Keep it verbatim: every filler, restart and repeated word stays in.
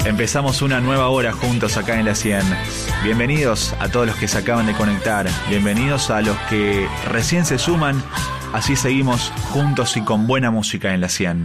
Empezamos una nueva hora juntos acá en la cien. Bienvenidos a todos los que se acaban de conectar. Bienvenidos a los que recién se suman. Así seguimos juntos y con buena música en la cien.